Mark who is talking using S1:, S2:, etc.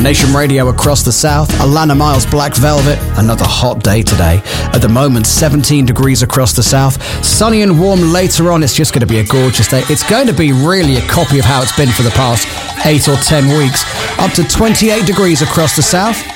S1: Nation Radio across the south, Alana Miles, Black Velvet, another hot day today. At the moment, 17 degrees across the south. Sunny and warm later on. It's just going to be a gorgeous day. It's going to be really a copy of how it's been for the past 8 or 10 weeks. Up to 28 degrees across the south.